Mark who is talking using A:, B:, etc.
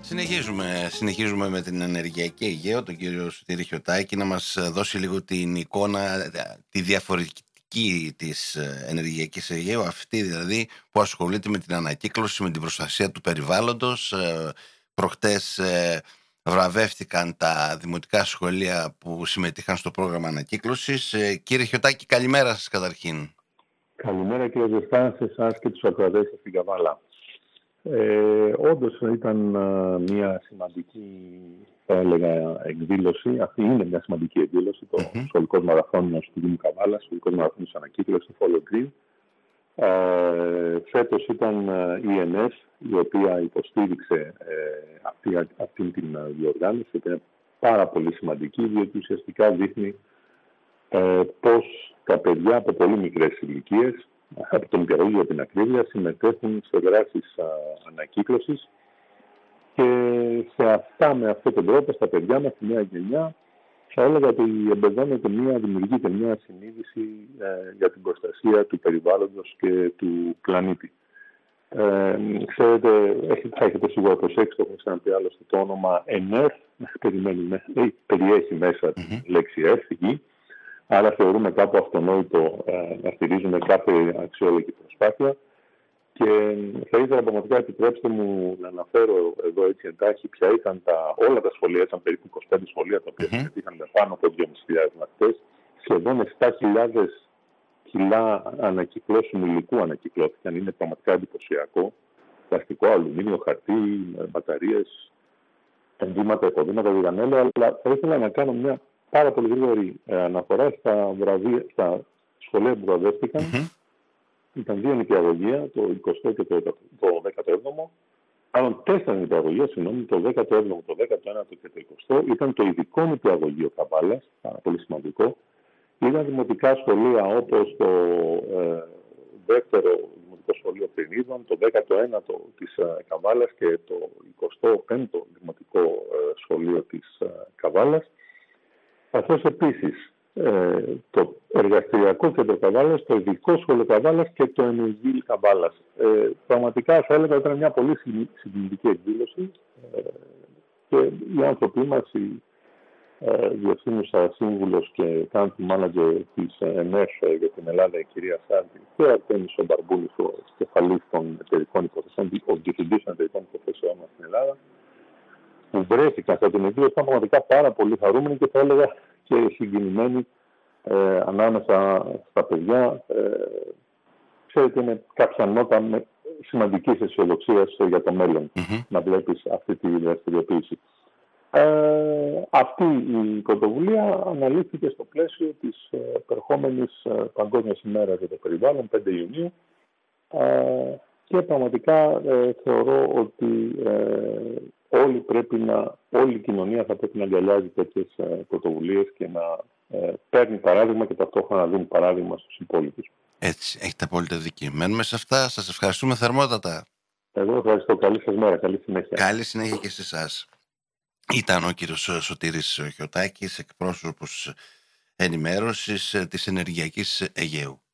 A: Συνεχίζουμε με την ενεργειακή Αιγαίο, τον κύριο Σωτήρη Χιωτάκη, να μας δώσει λίγο την εικόνα, τη διαφορετική της ενεργειακής Αιγαίου, αυτή δηλαδή που ασχολείται με την ανακύκλωση, με την προστασία του περιβάλλοντος. Προχτές βραβεύτηκαν τα δημοτικά σχολεία που συμμετείχαν στο πρόγραμμα ανακύκλωσης. Κύριε Χιωτάκη, καλημέρα σας καταρχήν.
B: Καλημέρα κύριε Ζεστά, σε εσάς και τους ακροατές σας στην Καβάλα. Όντως ήταν μια σημαντική, θα έλεγα, εκδήλωση. Αυτή είναι μια σημαντική εκδήλωση, το σχολικό μαραθώνιος του Δήμου Καβάλα, σχολικό μαραθώνιος ανακύκλωσης, το Follow Green. Φέτος ήταν η ΕΝΕΣ, η οποία υποστήριξε αυτή την διοργάνωση, που είναι πάρα πολύ σημαντική, διότι ουσιαστικά δείχνει πώς τα παιδιά από πολύ μικρές ηλικίες, από τον νηπιαγωγείο για την ακρίβεια, συμμετέχουν σε δράσεις ανακύκλωσης και με αυτόν τον τρόπο στα παιδιά μας, τη νέα γενιά, θα έλεγα ότι δημιουργείται μια συνείδηση για την προστασία του περιβάλλοντος και του πλανήτη. Ξέρετε, θα έχετε σίγουρα προσέξει, το έχω ξαναπεί άλλωστε, το όνομα ΕΝΕΡ, περιέχει μέσα τη λέξη γη. Άρα θεωρούμε κάπου αυτονόητο να στηρίζουμε κάθε αξιόλογη προσπάθεια. Και θα ήθελα πραγματικά, επιτρέψτε μου να αναφέρω εδώ έτσι εντάχει ποια ήταν όλα τα σχολεία, ήταν περίπου 25 σχολεία τα οποία συμμετείχαν με πάνω από 2.500 μαθητές. Σχεδόν 7.000 κιλά ανακυκλώσιμου υλικού ανακυκλώθηκαν. Είναι πραγματικά εντυπωσιακό. Πλαστικό, αλουμίνιο, χαρτί, μπαταρίες, ενδύματα, υποδήματα, διδανέλα. Αλλά θα ήθελα να κάνω μια πάρα πολύ γρήγορη αναφορά στα σχολεία που βραβεύτηκαν. Ήταν 2 νηπιαγωγεία, το 20ο και το 17ο. Άλλων 4 νηπιαγωγεία, το 17ο, το 19ο και το 20ο. Ήταν το ειδικό νηπιαγωγείο Καβάλας, πάρα πολύ σημαντικό. Ήταν δημοτικά σχολεία όπως το δεύτερο δημοτικό σχολείο Πρινίδων, το 19ο της Καβάλας και το 25ο δημοτικό σχολείο της Καβάλας. Καθώς επίσης το εργαστηριακό κέντρο Καβάλας, το ειδικό σχολείο Καβάλας και το Ενεργείλ Καβάλας. Πραγματικά θα έλεγα ότι ήταν μια πολύ συγκινητική εκδήλωση και οι άνθρωποι μας, η διευθύνουσα σύμβουλος και country manager της ΕΝΕΦ για την Ελλάδα, η κυρία Σάρντι, και ο Αρτέμις ο Μπαρμπούλης, ο κεφαλής των εταιρικών υποθέσεων, ο διευθυντής των εταιρικών υποθέσεων μας στην Ελλάδα, που βρέθηκαν στα την εκδήλωση, ήταν πραγματικά πάρα πολύ χαρούμενοι και θα έλεγα και συγκινημένοι ανάμεσα στα παιδιά. Ξέρετε, είναι κάποια νότα με σημαντικής αισιοδοξίας για το μέλλον, να βλέπεις αυτή τη δραστηριοποίηση. Αυτή η πρωτοβουλία αναλύθηκε στο πλαίσιο της περχόμενης Παγκόσμιας ημέρας για το περιβάλλον, 5 Ιουνίου, και πραγματικά θεωρώ ότι όλη η κοινωνία θα πρέπει να αγκαλιάζει τέτοιες πρωτοβουλίες και να παίρνει παράδειγμα και ταυτόχρονα να δίνει παράδειγμα στους υπόλοιπους.
A: Έτσι, έχετε απόλυτα δίκιο. Μένουμε σε αυτά. Σας ευχαριστούμε θερμότατα.
B: Εγώ ευχαριστώ. Καλή σας μέρα. Καλή συνέχεια.
A: Καλή συνέχεια και σε εσάς. Ήταν ο κύριος Σωτήρης Χιωτάκης, εκπρόσωπος ενημέρωσης της ενεργειακής Αιγαίου.